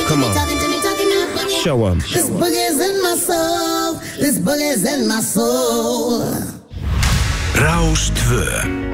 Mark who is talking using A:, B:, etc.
A: Come on. Show 'em.
B: This boogie's in my soul. This boogie's in my soul.
C: Rás 2.